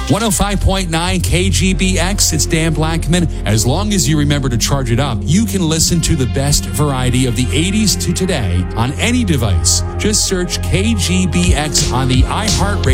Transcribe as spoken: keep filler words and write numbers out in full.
one oh five point nine K G B X, it's Dan Blackman. As long as you remember to charge it up, you can listen to the best variety of the eighties to today on any device. Just search K G B X on the iHeartRadio